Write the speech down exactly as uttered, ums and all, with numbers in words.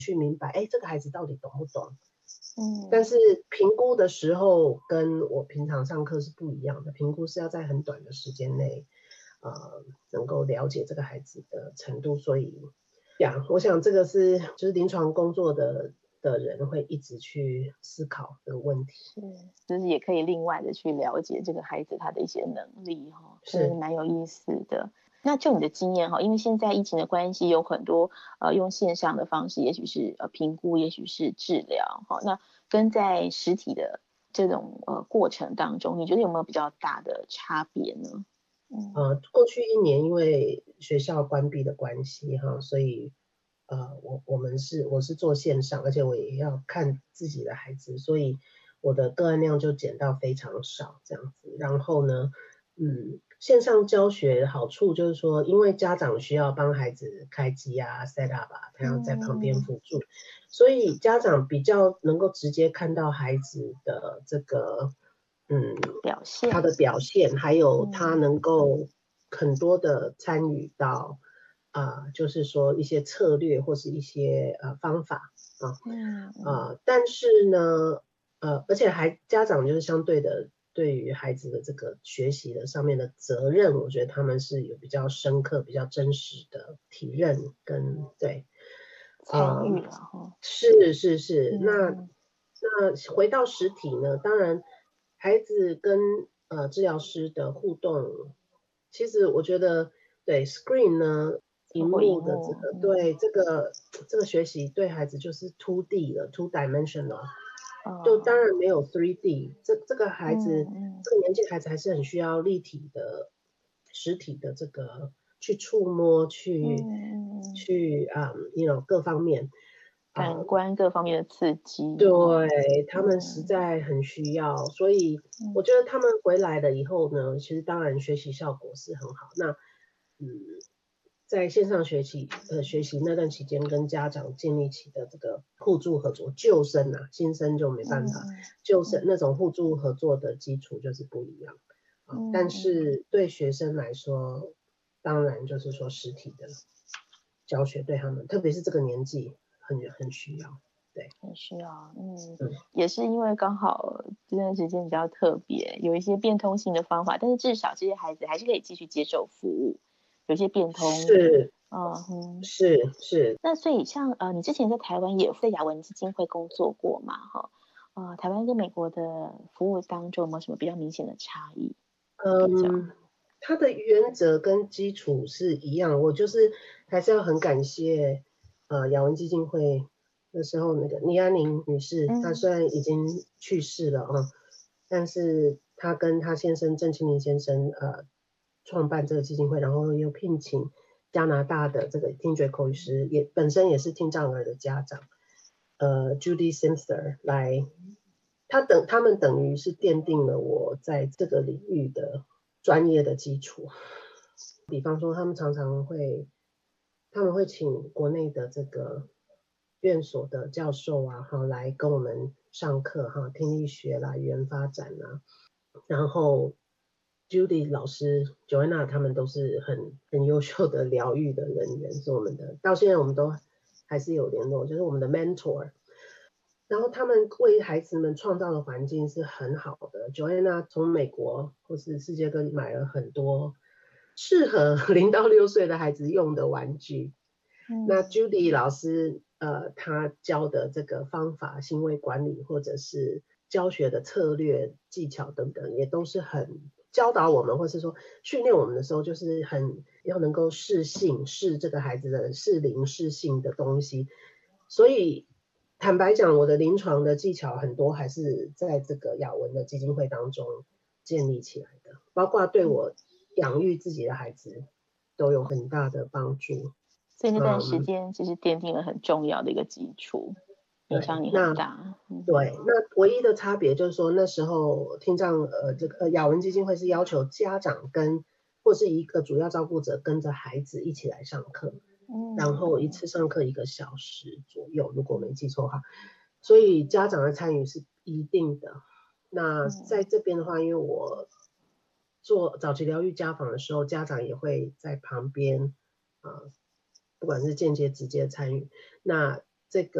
去明白，哎，这个孩子到底懂不懂？ 嗯， 但是评估的时候跟我平常上课是不一样的，评估是要在很短的时间内，呃，能够了解这个孩子的程度，所以呀，我想这个是就是临床工作的的人会一直去思考的问题。 是，就是也可以另外的去了解这个孩子他的一些能力哈， 是是蛮有意思的。那就你的经验哈，因为现在疫情的关系，有很多呃用线上的方式，也许是呃评估，也许是治疗哈。那跟在实体的这种呃过程当中，你觉得有没有比较大的差别呢？嗯呃，过去一年因为学校关闭的关系哈，所以呃，我我们是我是做线上，而且我也要看自己的孩子，所以我的个案量就减到非常少这样子。然后呢，嗯，线上教学好处就是说，因为家长需要帮孩子开机啊、set up 啊，他要在旁边辅助，所以家长比较能够直接看到孩子的这个嗯表现他的表现，还有他能够很多的参与到。啊、呃，就是说一些策略或是一些呃方法啊， 嗯呃，但是呢，呃，而且还家长就是相对的对于孩子的这个学习的上面的责任，我觉得他们是有比较深刻、比较真实的体认跟对参与了哈。 是是是， 嗯那那回到实体呢，当然孩子跟呃治疗师的互动，其实我觉得对 screen 呢。荧透过荧幕的这幕， 个， 嗯对这个这个学习对孩子就是 two D 了，two dimensional，就当哦然没有 three D，这这个孩子嗯嗯这个年纪孩子还是很需要立体的、实体的这个去触摸、去嗯嗯， 去啊、um, you know 各方面啊、 感官各方面的刺激哈。 对他们实嗯在很需要，所以我嗯觉得他们回来了以后呢，其实当然学习效果是很好。那嗯，在线上学习呃学习那段期间，跟家长建立起的这个互助合作，旧生啊，新生就没办法， 嗯旧生那种互助合作的基础就是不一样啊。但嗯嗯， 是对学生来说，当然就是说实体的教学对他们，特别是这个年纪很很需要。对， 很需要，嗯， 嗯， 也是因为刚好这段时间比较特别，有一些变通性的方法，但是至少这些孩子还是可以继续接受服务，有些变通， 是嗯哼。 是是， 那所以像呃，你之前在台湾也有在雅文基金会工作过嘛？哈，呃，台湾跟美国的服务当中有没有什么比较明显的差异？比较， 嗯，它的原则跟基础是一样，我就是还是要很感谢呃雅文基金会那时候那个倪安宁女士，她嗯虽然已经去世了啊，但是她跟她先生郑清明先生呃创办这个基金会，然后又聘请加拿大的这个听觉口语师，也本身也是听障儿的家长，呃 Judy Simster 来他等他们等于是奠定了我在这个领域的专业的基础。比方说，他们常常会，他们会请国内的这个院所的教授啊，哈，来跟我们上课哈，听力学啦、语言发展啦，然后 Judy 老师、Joanna 他们都是很很优秀的疗愈的人员，是我们的，到现在我们都还是有联络，就是我们的 mentor。然后他们为孩子们创造的环境是很好的。Joanna 从美国或是世界各地买了很多适合零到六岁的孩子用的玩具。那 Judy 老师呃，他教的这个方法、行为管理或者是教学的策略、技巧等等，也都是很教导我们，或是说训练我们的时候，就是很要能够适性、适这个孩子的适龄、适性的东西。所以坦白讲，我的临床的技巧很多还是在这个雅文的基金会当中建立起来的，包括对我养育自己的孩子都有很大的帮助。 所以那段时嗯， 间其实奠定了很重要的一个基础，影响对， 你很那大。嗯对，那唯一的差别就是说，那时候听障呃这个呃雅文基金会是要求家长跟或是一个主要照顾者跟着孩子一起来上课，然后一嗯次上课一个小时左右，如果没记错哈。所以家长的参与是一定的。那在这边的话，因为我做早期疗愈家访的时候，家长也会在旁边，呃，不管是间接、直接参与。那这个